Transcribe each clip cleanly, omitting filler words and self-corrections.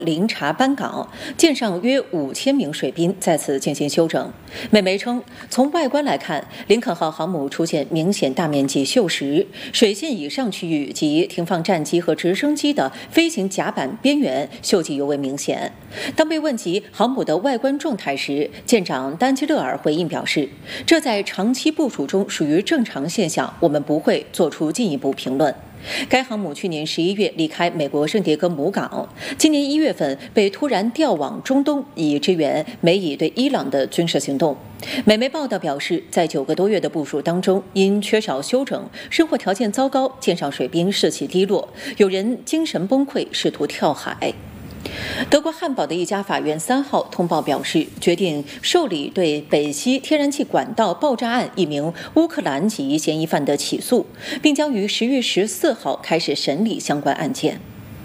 临察班港，舰上约5000名水兵在此进行休整。美媒称，从外观来看，林肯号航母出现明显大面积锈蚀，水线以上区域及停放战机和直升机的飞行甲板边缘锈迹尤为明显。当被问及航母的外观状态时，舰长丹基勒尔回应表示，这在长期部署中属于正常现象，我们不会做出进一步评论。该航母去年11月离开美国圣迭戈母港，今年1月份被突然调往中东，以支援美以对伊朗的军事行动。美媒报道表示，在9个多月的部署当中，因缺少休整，生活条件糟糕，舰上水兵士气低落，有人精神崩溃，试图跳海。德国汉堡的一家法院3号通报表示，决定受理对北溪天然气管道爆炸案一名乌克兰籍嫌疑犯的起诉，并将于10月14号开始审理相关案件。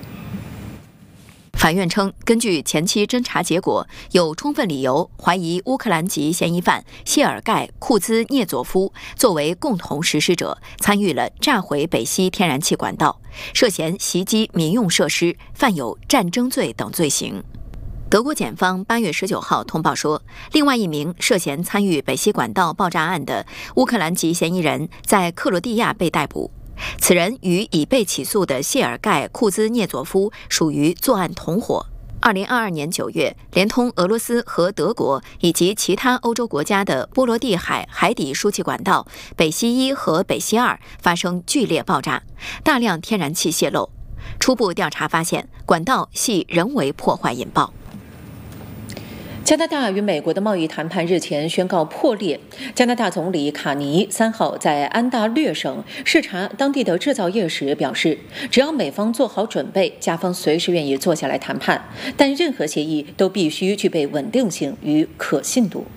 法院称，根据前期侦查结果，有充分理由怀疑乌克兰籍嫌疑犯谢尔盖·库兹涅佐夫作为共同实施者，参与了炸毁北溪天然气管道，涉嫌袭击民用设施，犯有战争罪等罪行。德国检方8月19号通报说，另外一名涉嫌参与北溪管道爆炸案的乌克兰籍嫌疑人在克罗地亚被逮捕。此人与已被起诉的谢尔盖·库兹涅佐夫属于作案同伙。2022年9月，连通俄罗斯和德国以及其他欧洲国家的波罗的海海底输气管道北溪1和北溪2发生剧烈爆炸，大量天然气泄漏。初步调查发现，管道系人为破坏引爆。 加拿大与美国的贸易谈判日前宣告破裂。加拿大总理卡尼3号在安大略省视察当地的制造业时表示，只要美方做好准备，加方随时愿意坐下来谈判，但任何协议都必须具备稳定性与可信度。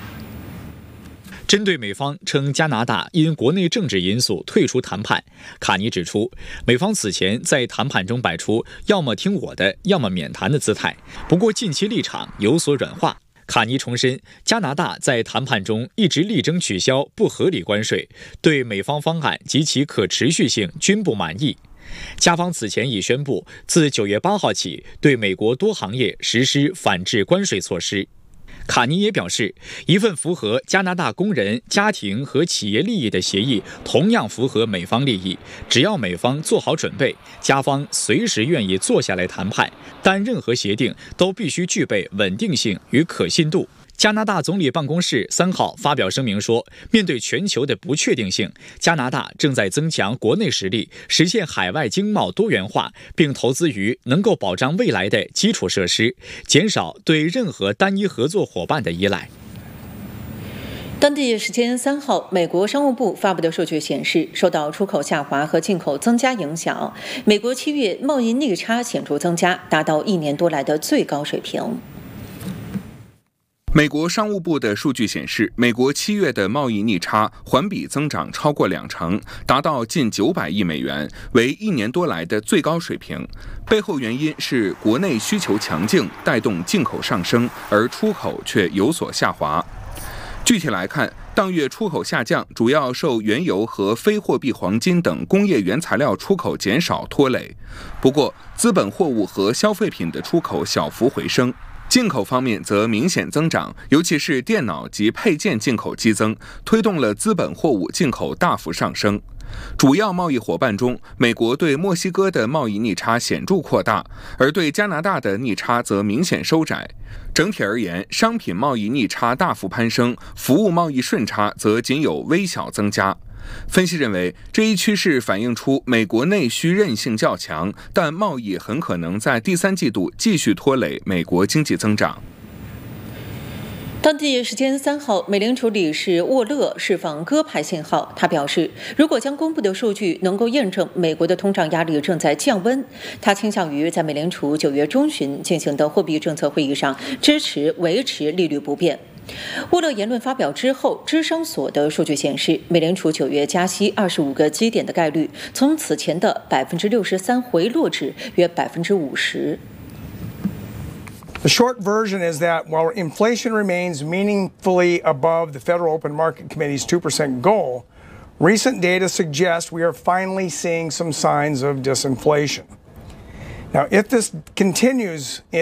针对美方称加拿大因国内政治因素退出谈判，卡尼指出，美方此前在谈判中摆出要么听我的，要么免谈的姿态，不过近期立场有所软化。卡尼重申，加拿大在谈判中一直力争取消不合理关税，对美方方案及其可持续性均不满意。加方此前已宣布，自9月8号起对美国多行业实施反制关税措施。卡尼也表示，一份符合加拿大工人、家庭和企业利益的协议同样符合美方利益，只要美方做好准备，加方随时愿意坐下来谈判，但任何协定都必须具备稳定性与可信度。加拿大总理办公室3号发表声明说，面对全球的不确定性，加拿大正在增强国内实力，实现海外经贸多元化，并投资于能够保障未来的基础设施，减少对任何单一合作伙伴的依赖。 当地时间3号，美国商务部发布的数据显示，受到出口下滑和进口增加影响，美国7月贸易逆差显著增加，达到1年多来的最高水平。 美国商务部的数据显示，美国7月的贸易逆差环比增长超过20%，达到近900亿美元，为1年多来的最高水平。背后原因是国内需求强劲，带动进口上升，而出口却有所下滑。具体来看，当月出口下降主要受原油和非货币黄金等工业原材料出口减少拖累。不过，资本货物和消费品的出口小幅回升。进口方面则明显增长，尤其是电脑及配件进口激增，推动了资本货物进口大幅上升。主要贸易伙伴中，美国对墨西哥的贸易逆差显著扩大，而对加拿大的逆差则明显收窄。整体而言，商品贸易逆差大幅攀升，服务贸易顺差则仅有微小增加。分析认为，这一趋势反映出美国内需韧性较强，但贸易很可能在第3季度继续拖累美国经济增长。 当地时间3号，美联储理事沃勒释放鸽派信号，他表示，如果将公布的数据能够验证美国的通胀压力正在降温，他倾向于在美联储9月中旬进行的货币政策会议上支持维持利率不变。沃勒言论发表之后，芝商所的数据显示，美联储9月加息25个基点的概率从此前的63%回落至约50%。 The short version is that while inflation remains meaningfully above the Federal Open Market Committee's 2% goal, recent data suggests we are finally seeing some signs of disinflation. Now, if this continues